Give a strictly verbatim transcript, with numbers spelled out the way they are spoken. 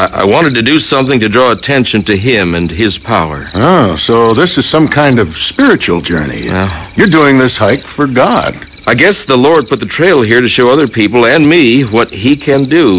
I, I wanted to do something to draw attention to him and his power. Oh, so this is some kind of spiritual journey. Well, you're doing this hike for God. I guess the Lord put the trail here to show other people and me what he can do.